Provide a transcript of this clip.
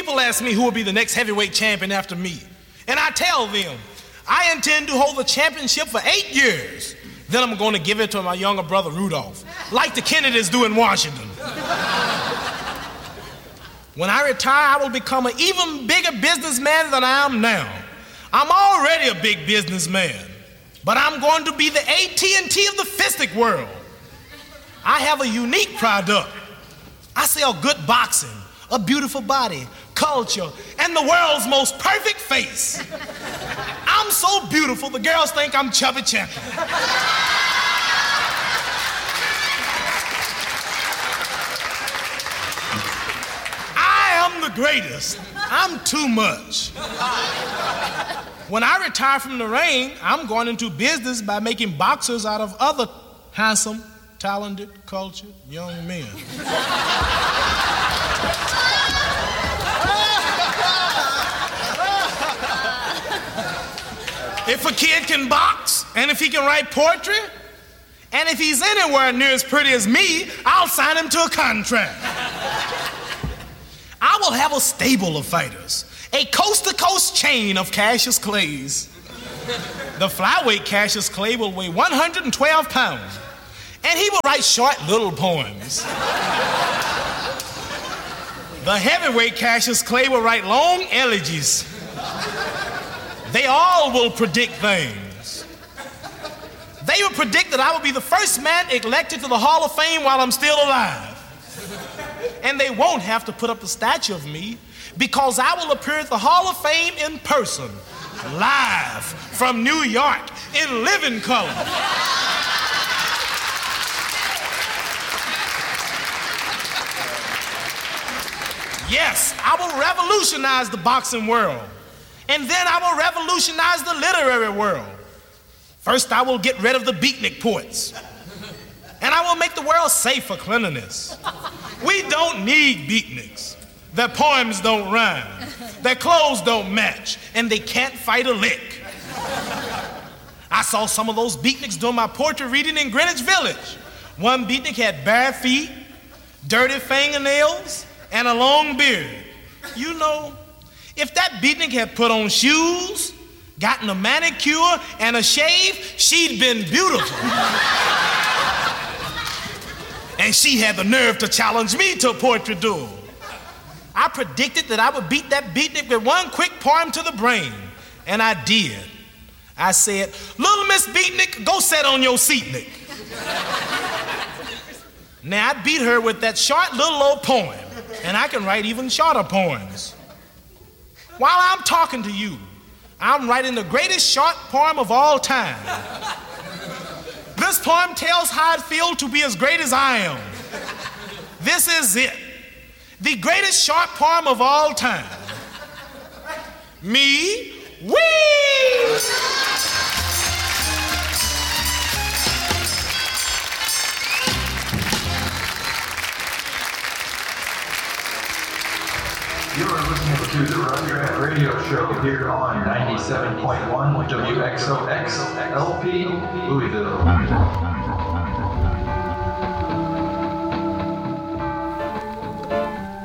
People ask me who will be the next heavyweight champion after me. And I tell them, I intend to hold the championship for 8 years. Then I'm going to give it to my younger brother, Rudolph, like the Kennedys do in Washington. When I retire, I will become an even bigger businessman than I am now. I'm already a big businessman, but I'm going to be the AT&T of the fistic world. I have a unique product. I sell good boxing, a beautiful body, culture, and the world's most perfect face. I'm so beautiful, the girls think I'm Chubby Champion. I am the greatest. I'm too much. When I retire from the ring, I'm going into business by making boxers out of other handsome, talented, cultured young men. If a kid can box, and if he can write poetry, and if he's anywhere near as pretty as me, I'll sign him to a contract. I will have a stable of fighters, a coast-to-coast chain of Cassius Clays. The flyweight Cassius Clay will weigh 112 pounds, and he will write short little poems. The heavyweight Cassius Clay will write long elegies. They all will predict things. They will predict that I will be the first man elected to the Hall of Fame while I'm still alive. And they won't have to put up a statue of me because I will appear at the Hall of Fame in person, live from New York in living color. Yes, I will revolutionize the boxing world. And then I will revolutionize the literary world. First, I will get rid of the beatnik poets. And I will make the world safe for cleanliness. We don't need beatniks. Their poems don't rhyme. Their clothes don't match. And they can't fight a lick. I saw some of those beatniks doing my poetry reading in Greenwich Village. One beatnik had bare feet, dirty fingernails, and a long beard. You know, if that beatnik had put on shoes, gotten a manicure, and a shave, she'd been beautiful. And she had the nerve to challenge me to a poetry duel. I predicted that I would beat that beatnik with one quick poem to the brain. And I did. I said, "Little Miss Beatnik, go sit on your seatnik." Now, I beat her with that short little old poem. And I can write even shorter poems. While I'm talking to you, I'm writing the greatest short poem of all time. This poem tells how it feels to be as great as I am. This is it. The greatest short poem of all time. Me, wee! You are listening to the Run Your Head Radio Show here on 97.1 WXOX LP, Louisville.